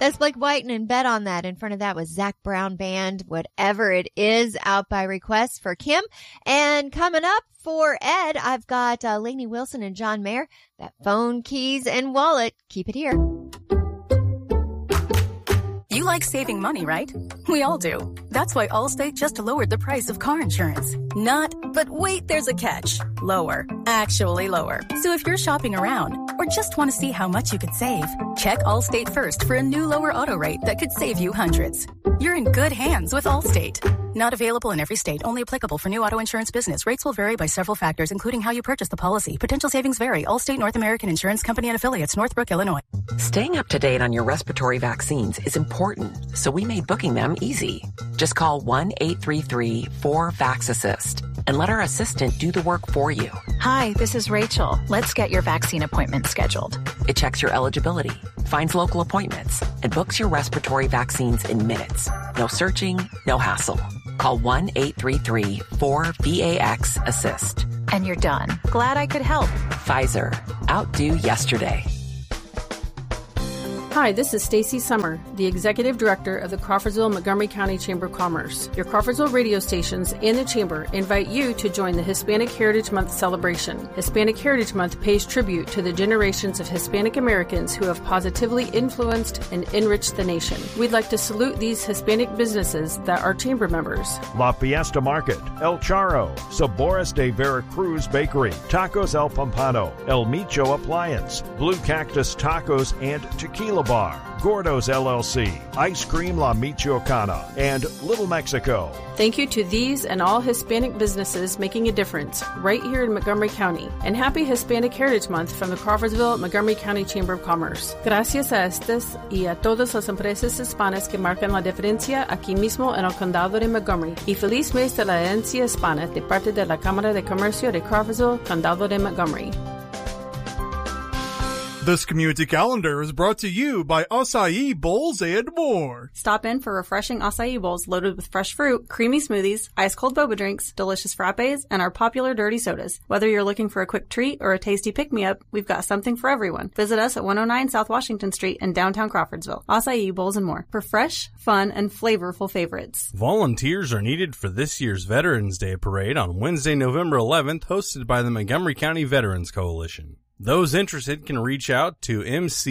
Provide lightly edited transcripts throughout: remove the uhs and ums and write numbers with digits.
That's Blake Whiten, and Bet on That. In front of that was Zac Brown Band, Whatever It Is, out by request for Kim. And coming up for Ed, I've got Lainey Wilson and John Mayer. That Phone, Keys, and Wallet. Keep it here. You like saving money, right? We all do. That's why Allstate just lowered the price of car insurance. Not, but wait, there's a catch. Lower. Actually lower. So if you're shopping around or just want to see how much you could save, check Allstate first for a new lower auto rate that could save you hundreds. You're in good hands with Allstate. Not available in every state. Only applicable for new auto insurance business. Rates will vary by several factors, including how you purchase the policy. Potential savings vary. Allstate North American Insurance Company and Affiliates, Northbrook, Illinois. Staying up to date on your respiratory vaccines is important, so we made booking them easy. Just call 1-833-4-VAX-ASSIST and let our assistant do the work for you. Hi, this is Rachel. Let's get your vaccine appointment scheduled. It checks your eligibility, finds local appointments, and books your respiratory vaccines in minutes. No searching, no hassle. Call 1-833-4-VAX-ASSIST. And you're done. Glad I could help. Pfizer. Outdo yesterday. Hi, this is Stacy Summer, the Executive Director of the Crawfordsville Montgomery County Chamber of Commerce. Your Crawfordsville radio stations and the Chamber invite you to join the Hispanic Heritage Month celebration. Hispanic Heritage Month pays tribute to the generations of Hispanic Americans who have positively influenced and enriched the nation. We'd like to salute these Hispanic businesses that are Chamber members. La Fiesta Market, El Charro, Sabores de Veracruz Bakery, Tacos El Pompano, El Micho Appliance, Blue Cactus Tacos and Tequila Bar, Gordo's LLC, Ice Cream La Michoacana, and Little Mexico. Thank you to these and all Hispanic businesses making a difference right here in Montgomery County. And happy Hispanic Heritage Month from the Crawfordsville Montgomery County Chamber of Commerce. Gracias a estas y a todas las empresas hispanas que marcan la diferencia aquí mismo en el condado de Montgomery. Y feliz mes de la herencia hispana de parte de la Cámara de Comercio de Crawfordsville, condado de Montgomery. This community calendar is brought to you by Acai Bowls and more. Stop in for refreshing acai bowls loaded with fresh fruit, creamy smoothies, ice-cold boba drinks, delicious frappes, and our popular dirty sodas. Whether you're looking for a quick treat or a tasty pick-me-up, we've got something for everyone. Visit us at 109 South Washington Street in downtown Crawfordsville. Acai Bowls and more for fresh, fun, and flavorful favorites. Volunteers are needed for this year's Veterans Day Parade on Wednesday, November 11th, hosted by the Montgomery County Veterans Coalition. Those interested can reach out to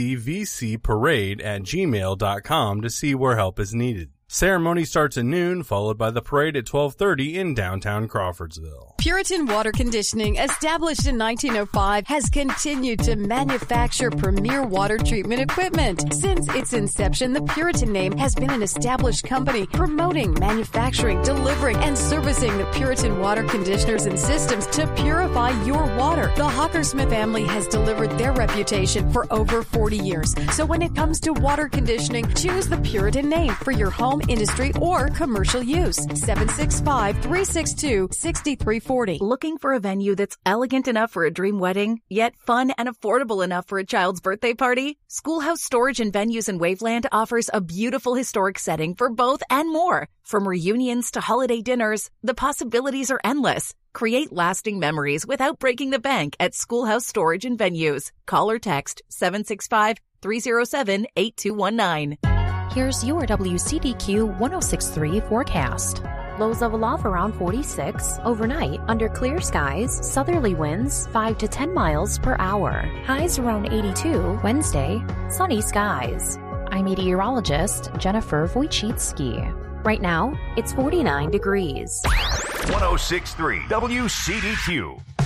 mcvcparade@gmail.com to see where help is needed. Ceremony starts at noon, followed by the parade at 12:30 in downtown Crawfordsville. Puritan Water Conditioning, established in 1905, has continued to manufacture premier water treatment equipment. Since its inception, the Puritan name has been an established company promoting, manufacturing, delivering, and servicing the Puritan water conditioners and systems to purify your water. The Hawkersmith family has delivered their reputation for over 40 years. So when it comes to water conditioning, choose the Puritan name for your home, industry, or commercial use. 765-362-6340. Looking for a venue that's elegant enough for a dream wedding, yet fun and affordable enough for a child's birthday party? Schoolhouse Storage and Venues in Waveland offers a beautiful historic setting for both and more. From reunions to holiday dinners, the possibilities are endless. Create lasting memories without breaking the bank at Schoolhouse Storage and Venues. Call or text 765-307-8219. Here's your WCDQ 106.3 forecast. Lows of aloft around 46. Overnight, under clear skies, southerly winds 5 to 10 miles per hour. Highs around 82. Wednesday, sunny skies. I'm meteorologist Jennifer Wojcicki. Right now, it's 49 degrees. 106.3 WCDQ.